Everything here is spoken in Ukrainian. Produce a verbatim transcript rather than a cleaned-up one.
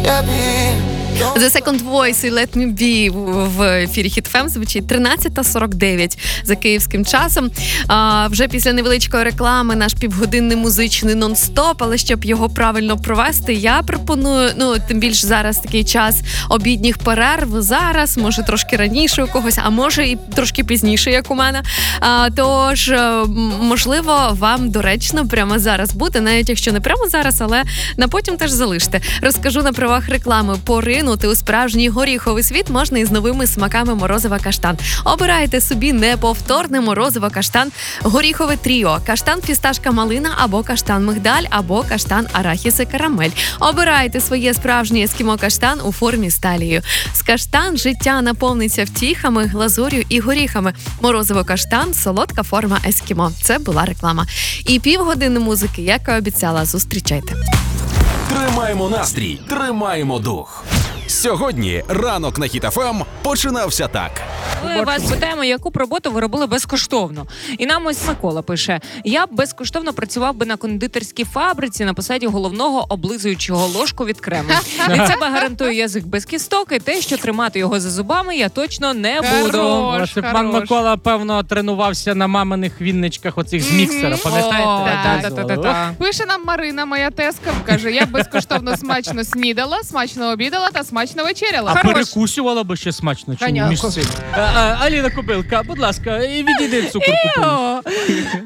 The Second Voice і Let Me Be в ефірі Hit еф ем звучить тринадцята сорок дев'ять за київським часом. А, вже після невеличкої реклами наш півгодинний музичний нон-стоп, але щоб його правильно провести, я пропоную, ну, тим більше зараз такий час обідніх перерв, зараз, може трошки раніше у когось, а може і трошки пізніше, як у мене. А, тож, можливо, вам доречно прямо зараз бути, навіть якщо не прямо зараз, але на потім теж залиште. Розкажу на правах реклами. Поринути у справжній горіховий світ можна із новими смаками морозива каштан. Обирайте собі неповторне морозиво каштан горіхове тріо, каштан фісташка малина або каштан мигдаль, або каштан арахіс і карамель. Обирайте своє справжнє ескімо каштан у формі з талією. З каштан життя наповниться втіхами, глазур'ю і горіхами. Морозиво каштан – солодка форма ескімо. Це була реклама. І півгодини музики, як і обіцяла, зустрічайте. Тримаємо настрій, тримаємо дух. Сьогодні ранок на Hit еф ем починався так. Ми вас питаємо, яку б роботу ви робили безкоштовно. І нам ось Микола пише: я б безкоштовно працював би на кондитерській фабриці на посаді головного облизуючого ложку від крему. Від себе гарантую язик без кісток, і те, що тримати його за зубами, я точно не буду. Хорош, Ось пан хорош. Микола, певно, тренувався на маминих вінничках оцих з міксера, пам'ятаєте? О, Так, та-та-та-та-та. Пише нам Марина, моя тезка, каже, я б безкоштовно смачно снідала, смачно обідала та смачно вечеряла. А Хорош. перекусювала би ще смачно, чи ні? Конечно. Між цим. А, а, Аліна Кобилка, будь ласка, і відійди цукор купуй.